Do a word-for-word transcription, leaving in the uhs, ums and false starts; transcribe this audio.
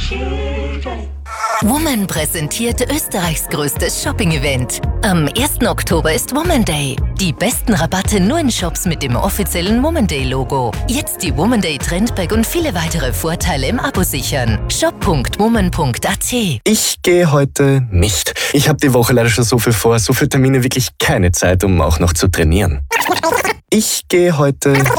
Woman präsentiert Österreichs größtes Shopping-Event. Am ersten Oktober ist Woman Day. Die besten Rabatte nur in Shops mit dem offiziellen Woman Day-Logo. Jetzt die Woman Day Trendbag und viele weitere Vorteile im Abo sichern. shop punkt woman punkt a t. Ich gehe heute nicht. Ich habe die Woche leider schon so viel vor, so viele Termine, wirklich keine Zeit, um auch noch zu trainieren. Ich gehe heute